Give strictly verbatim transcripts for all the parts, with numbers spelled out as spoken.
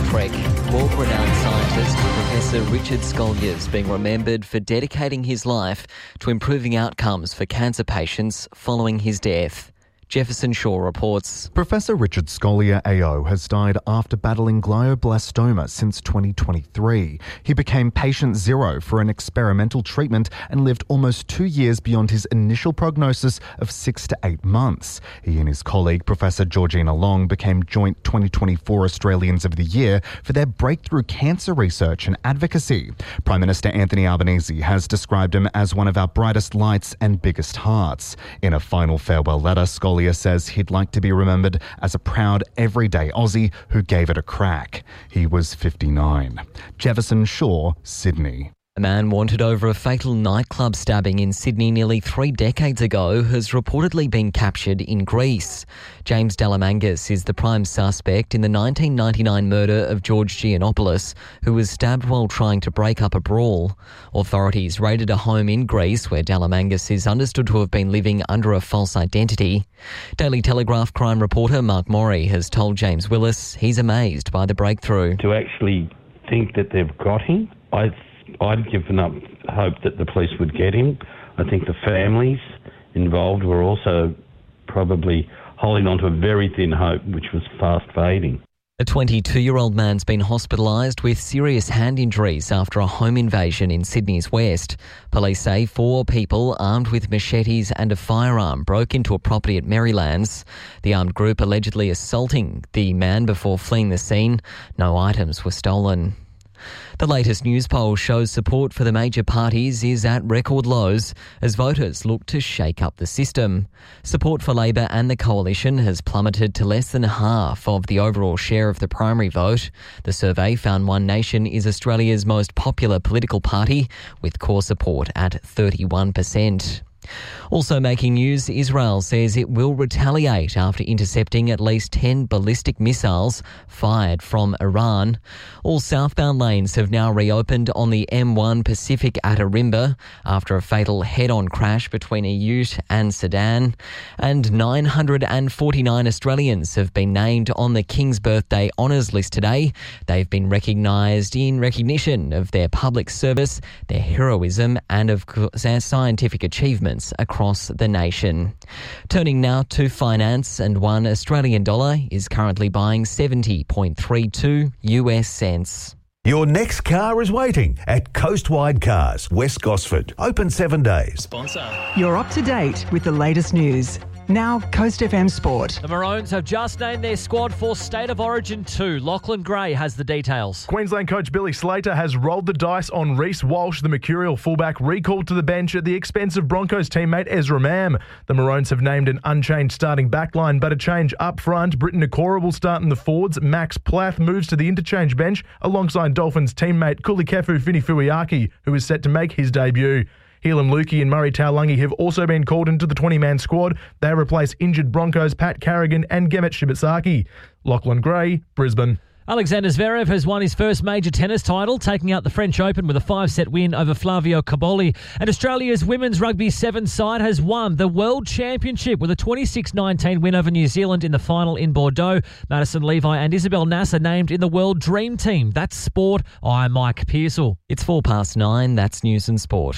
Trek. World-renowned scientist Professor Richard Scolyer is being remembered for dedicating his life to improving outcomes for cancer patients following his death. Jefferson Shaw reports. Professor Richard Scolyer A O has died after battling glioblastoma since twenty twenty-three. He became patient zero for an experimental treatment and lived almost two years beyond his initial prognosis of six to eight months. He and his colleague, Professor Georgina Long, became joint twenty twenty-four Australians of the Year for their breakthrough cancer research and advocacy. Prime Minister Anthony Albanese has described him as one of our brightest lights and biggest hearts. In a final farewell letter, Scolyer says he'd like to be remembered as a proud, everyday Aussie who gave it a crack. He was fifty-nine. Jefferson Shaw, Sydney. A man wanted over a fatal nightclub stabbing in Sydney nearly three decades ago has reportedly been captured in Greece. James Delamangas is the prime suspect in the nineteen ninety-nine murder of George Giannopoulos, who was stabbed while trying to break up a brawl. Authorities raided a home in Greece where Delamangas is understood to have been living under a false identity. Daily Telegraph crime reporter Mark Morey has told James Willis he's amazed by the breakthrough. To actually think that they've got him, I I'd given up hope that the police would get him. I think the families involved were also probably holding on to a very thin hope, which was fast fading. A twenty-two-year-old man's been hospitalised with serious hand injuries after a home invasion in Sydney's west. Police say four people armed with machetes and a firearm broke into a property at Merrylands. The armed group allegedly assaulting the man before fleeing the scene. No items were stolen. The latest news poll shows support for the major parties is at record lows as voters look to shake up the system. Support for Labor and the Coalition has plummeted to less than half of the overall share of the primary vote. The survey found One Nation is Australia's most popular political party, with core support at thirty-one percent. Also making news, Israel says it will retaliate after intercepting at least ten ballistic missiles fired from Iran. All southbound lanes have now reopened on the M one Pacific at Arimba after a fatal head-on crash between a ute and sedan. And nine hundred forty-nine Australians have been named on the King's Birthday Honours list today. They've been recognised in recognition of their public service, their heroism and of their scientific achievements across the nation. Turning now to finance, and one Australian dollar is currently buying seventy point three two U S cents. Your next car is waiting at Coastwide Cars, West Gosford. Open seven days. Sponsor. You're up to date with the latest news. Now, Coast F M Sport. The Maroons have just named their squad for State of Origin two. Lachlan Gray has the details. Queensland coach Billy Slater has rolled the dice on Reece Walsh, the Mercurial fullback, recalled to the bench at the expense of Broncos teammate Ezra Mam. The Maroons have named an unchanged starting backline, but a change up front. Britton Nakora will start in the forwards. Max Plath moves to the interchange bench alongside Dolphins teammate Kulikefu Finifuiaki, who is set to make his debut. Helam Lukey and Murray Taulagi have also been called into the twenty-man squad. They replace injured Broncos Pat Carrigan and Gemet Shibasaki. Lachlan Gray, Brisbane. Alexander Zverev has won his first major tennis title, taking out the French Open with a five-set win over Flavio Caboli. And Australia's women's rugby sevens side has won the World Championship with a twenty-six nineteen win over New Zealand in the final in Bordeaux. Madison Levi and Isabel Nasser named in the World Dream Team. That's sport. I'm Mike Pearsall. It's four past nine. That's news and sport.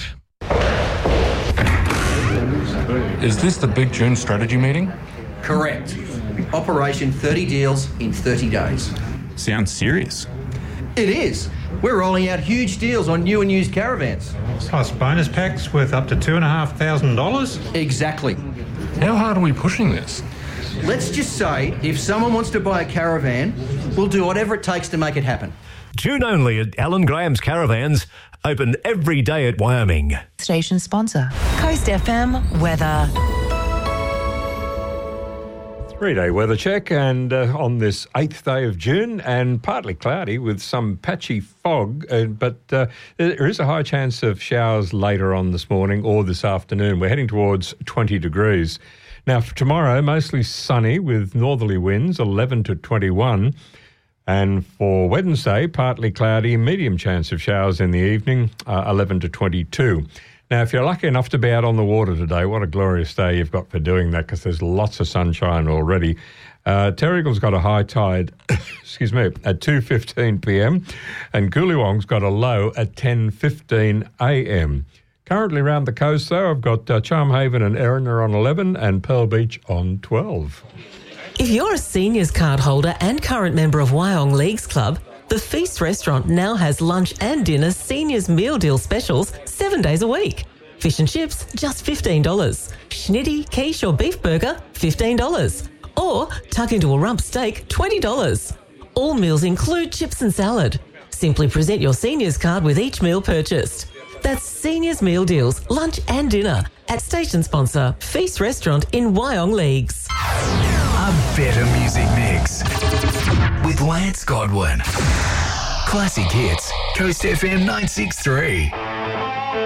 Is this the Big June strategy meeting? Correct. Operation thirty deals in thirty days. Sounds serious. It is. We're rolling out huge deals on new and used caravans. Plus bonus packs worth up to two and a half thousand dollars? Exactly. How hard are we pushing this? Let's just say if someone wants to buy a caravan, we'll do whatever it takes to make it happen. June only at Alan Graham's Caravans. Open every day at Wyoming. Station sponsor. Coast F M weather. Three-day weather check, and uh, on this eighth day of June, and partly cloudy with some patchy fog, uh, but uh, there is a high chance of showers later on this morning or this afternoon. We're heading towards twenty degrees. Now, for tomorrow, mostly sunny with northerly winds, eleven to twenty-one. And for Wednesday, partly cloudy, medium chance of showers in the evening, uh, eleven to twenty-two. Now, if you're lucky enough to be out on the water today, what a glorious day you've got for doing that, because there's lots of sunshine already. Uh, Terrigal's got a high tide, excuse me, at two fifteen p m and Coolywong's got a low at ten fifteen a m. Currently around the coast, though, I've got uh, Charmhaven and Erin are on eleven and Pearl Beach on twelve. If you're a seniors card holder and current member of Wyong Leagues Club, the Feast Restaurant now has lunch and dinner seniors meal deal specials seven days a week. Fish and chips, just fifteen dollars. Schnitty, quiche or beef burger, fifteen dollars. Or tuck into a rump steak, twenty dollars. All meals include chips and salad. Simply present your seniors card with each meal purchased. That's Seniors Meal Deals, lunch and dinner at station sponsor Feast Restaurant in Wyong Leagues. A better music mix with Lance Godwin. Classic hits, Coast F M nine six three.